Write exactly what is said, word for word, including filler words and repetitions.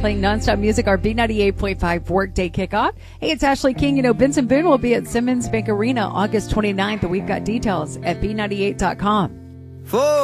playing nonstop music, our B ninety-eight point five Workday Kickoff. Hey, it's Ashley King. You know, Benson Boone will be at Simmons Bank Arena August twenty-ninth, and we've got details at B ninety-eight dot com. Four.